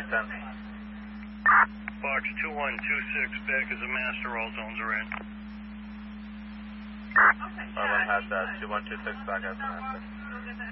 10. Fox 2126, back as a master, all zones are in. 11 has that, 2126 back as a master.